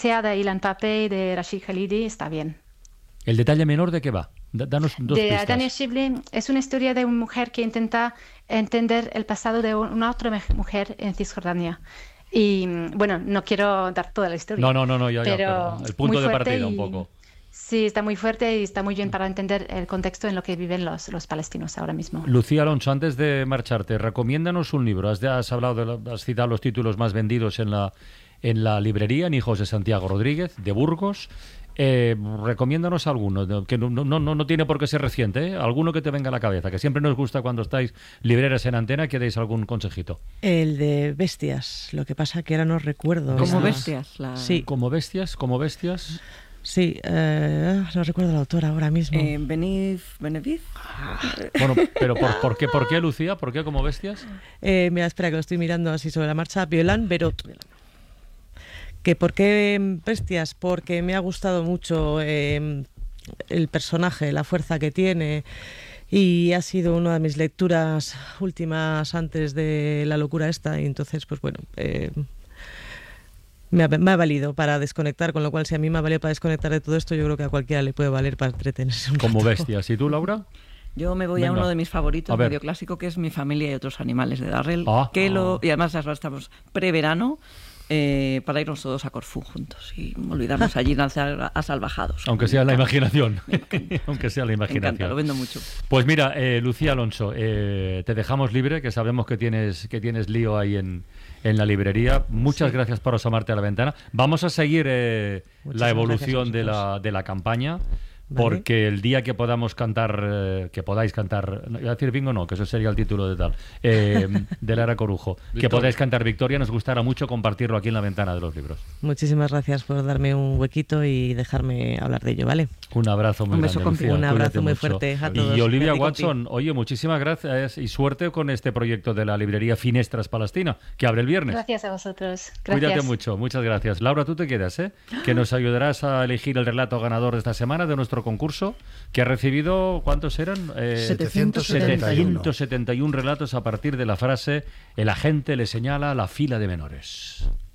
sea de Ilan Pappé y de Rashid Khalidi, está bien. ¿El detalle menor de qué va? Danos dos pistas. Daniel Shibley es una historia de una mujer que intenta entender el pasado de una otra mujer en Cisjordania. Y bueno, no quiero dar toda la historia. No, ya, pero el punto de partida un poco. Sí, está muy fuerte y está muy bien para entender el contexto en lo que viven los palestinos ahora mismo. Lucía Alonso, antes de marcharte, recomiéndanos un libro. Has citado los títulos más vendidos en la librería, en Hijos de Santiago Rodríguez, de Burgos. Recomiéndanos alguno, que no tiene por qué ser reciente, ¿eh? Alguno que te venga a la cabeza, que siempre nos gusta cuando estáis libreras en antena que deis algún consejito. El de Bestias, lo que pasa que ahora no recuerdo. ¿Como Bestias? Sí. ¿Como bestias? Sí, no recuerdo la autora ahora mismo. Benevith. Bueno, pero ¿por qué, Lucía? ¿Por qué como bestias? Mira, espera, que lo estoy mirando así sobre la marcha. Violant Berot. ¿Que por qué Bestias? Porque me ha gustado mucho el personaje, la fuerza que tiene, y ha sido una de mis lecturas últimas antes de la locura esta, y entonces, pues bueno, me ha valido para desconectar, con lo cual si a mí me ha valido para desconectar de todo esto, yo creo que a cualquiera le puede valer para entretenerse un rato. Como Bestias. ¿Y tú, Laura? Yo me voy a uno de mis favoritos, medio clásico, que es Mi familia y otros animales, de Darrell. Y además estamos preverano, para irnos todos a Corfú juntos y olvidarnos allí a salvajados. Aunque sea la imaginación. Aunque sea la imaginación. Me encanta, lo vendo mucho. Pues mira, Lucía Alonso, te dejamos libre, que sabemos que tienes lío ahí en la librería. Muchas gracias por asomarte a la ventana. Vamos a seguir la evolución de la campaña. Porque el día que podáis cantar, iba a decir bingo, no, que eso sería el título de tal, de Lara Corujo, que podáis cantar Victoria, nos gustará mucho compartirlo aquí en la ventana de los libros. Muchísimas gracias por darme un huequito y dejarme hablar de ello, ¿vale? Un abrazo muy grande, Lucía. Un abrazo muy fuerte a todos. Y Olivia Watson, oye, muchísimas gracias y suerte con este proyecto de la librería Finestras Palestina, que abre el viernes. Gracias a vosotros. Gracias. Cuídate mucho, muchas gracias. Laura, tú te quedas, que nos ayudarás a elegir el relato ganador de esta semana de nuestro concurso, que ha recibido, ¿cuántos eran? 771 relatos a partir de la frase: el agente le señala la fila de menores.